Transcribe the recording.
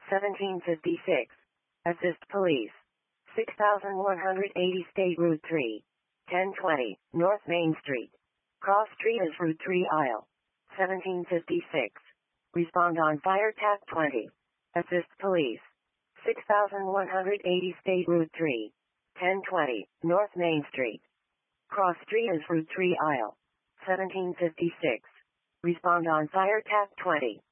1756. Assist police. 6180 State Route 3. 1020, North Main Street. Cross Street is Route 3 aisle. 1756. Respond on fire tap 20. Assist police. 6180 State Route 3. 1020, North Main Street. Cross Street is Route 3 aisle. 1756. Respond on fire tap 20.